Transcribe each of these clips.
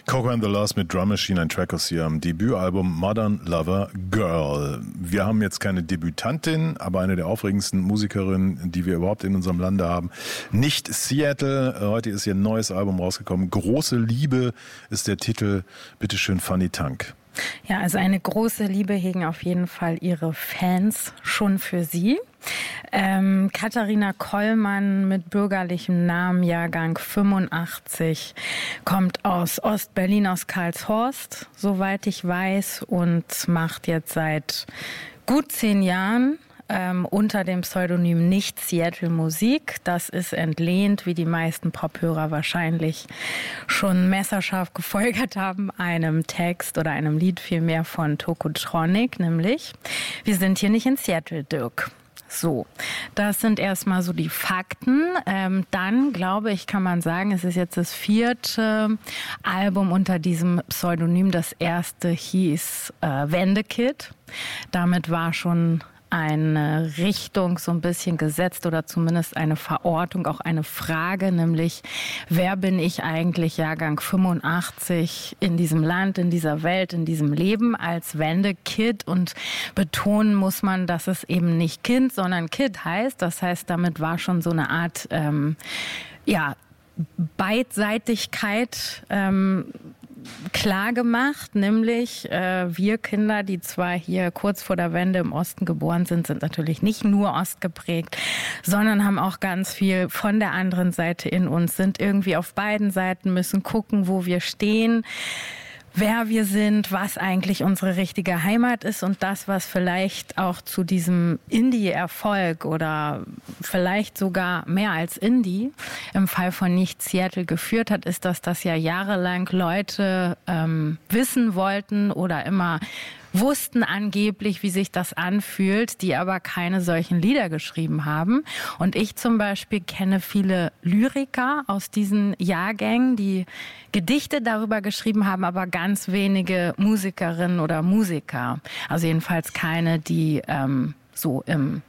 Coco and the Lost mit Drum Machine, ein Track aus ihrem Debütalbum Modern Lover Girl. Wir haben jetzt keine Debütantin, aber eine der aufregendsten Musikerinnen, die wir überhaupt in unserem Lande haben. Nicht Seattle, heute ist ihr neues Album rausgekommen. Große Liebe ist der Titel. Bitteschön, Fanny Tank. Ja, also eine große Liebe hegen auf jeden Fall ihre Fans schon für sie. Katharina Kollmann mit bürgerlichem Namen, Jahrgang 85, kommt aus Ostberlin, aus Karlshorst, soweit ich weiß, und macht jetzt seit gut 10 Jahren unter dem Pseudonym Nicht Seattle Musik. Das ist entlehnt, wie die meisten Pophörer wahrscheinlich schon messerscharf gefolgert haben, einem Text oder einem Lied vielmehr von Tokotronic, nämlich Wir sind hier nicht in Seattle, Dirk. So, das sind erstmal so die Fakten. Dann, glaube ich, kann man sagen, es ist jetzt das 4. Album unter diesem Pseudonym. Das erste hieß Wendekid. Damit war schon eine Richtung so ein bisschen gesetzt oder zumindest eine Verortung, auch eine Frage, nämlich wer bin ich eigentlich, Jahrgang 85, in diesem Land, in dieser Welt, in diesem Leben als Wendekid, und betonen muss man, dass es eben nicht Kind, sondern Kid heißt. Das heißt, damit war schon so eine Art Beidseitigkeit klar gemacht, nämlich wir Kinder, die zwar hier kurz vor der Wende im Osten geboren sind, sind natürlich nicht nur ostgeprägt, sondern haben auch ganz viel von der anderen Seite in uns, sind irgendwie auf beiden Seiten, müssen gucken, wo wir stehen, wer wir sind, was eigentlich unsere richtige Heimat ist, und das, was vielleicht auch zu diesem Indie-Erfolg oder vielleicht sogar mehr als Indie im Fall von Nicht Seattle geführt hat, ist, dass das ja jahrelang Leute wissen wollten oder immer wussten angeblich, wie sich das anfühlt, die aber keine solchen Lieder geschrieben haben. Und ich zum Beispiel kenne viele Lyriker aus diesen Jahrgängen, die Gedichte darüber geschrieben haben, aber ganz wenige Musikerinnen oder Musiker. Also jedenfalls keine, die so im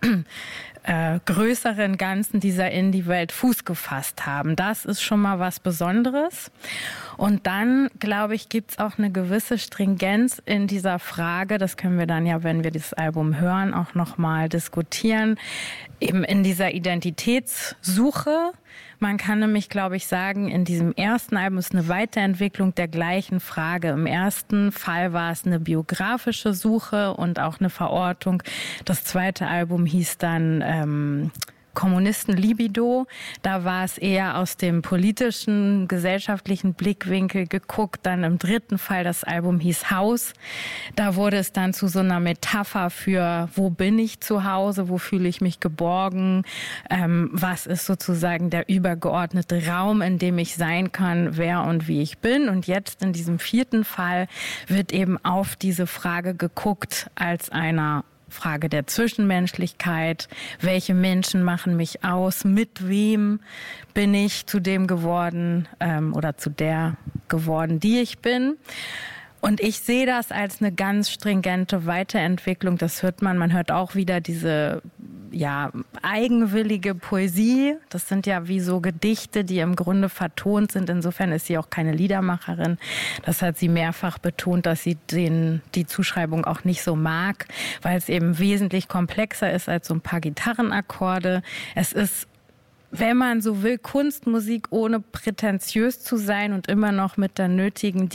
größeren Ganzen dieser Indie-Welt Fuß gefasst haben. Das ist schon mal was Besonderes. Und dann, glaube ich, gibt es auch eine gewisse Stringenz in dieser Frage. Das können wir dann ja, wenn wir dieses Album hören, auch nochmal diskutieren. Eben in dieser Identitätssuche. Man kann nämlich, glaube ich, sagen, in diesem ersten Album ist eine Weiterentwicklung der gleichen Frage. Im ersten Fall war es eine biografische Suche und auch eine Verortung. Das zweite Album hieß dann Kommunisten-Libido. Da war es eher aus dem politischen, gesellschaftlichen Blickwinkel geguckt. Dann im dritten Fall, das Album hieß Haus. Da wurde es dann zu so einer Metapher für, wo bin ich zu Hause, wo fühle ich mich geborgen, was ist sozusagen der übergeordnete Raum, in dem ich sein kann, wer und wie ich bin. Und jetzt in diesem 4. Fall wird eben auf diese Frage geguckt als einer Frage der Zwischenmenschlichkeit. Welche Menschen machen mich aus? Mit wem bin ich zu dem geworden oder zu der geworden, die ich bin? Und ich sehe das als eine ganz stringente Weiterentwicklung. Das hört man. Man hört auch wieder diese eigenwillige Poesie. Das sind ja wie so Gedichte, die im Grunde vertont sind. Insofern ist sie auch keine Liedermacherin. Das hat sie mehrfach betont, dass sie die Zuschreibung auch nicht so mag, weil es eben wesentlich komplexer ist als so ein paar Gitarrenakkorde. Es ist, wenn man so will, Kunstmusik, ohne prätentiös zu sein und immer noch mit der nötigen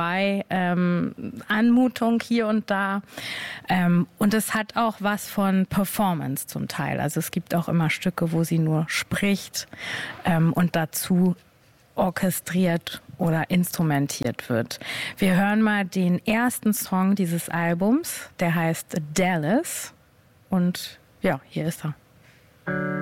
DIY-Anmutung hier und da. Und es hat auch was von Performance zum Teil. Also es gibt auch immer Stücke, wo sie nur spricht und dazu orchestriert oder instrumentiert wird. Wir hören mal den ersten Song dieses Albums, der heißt Dallas. Und ja, hier ist er.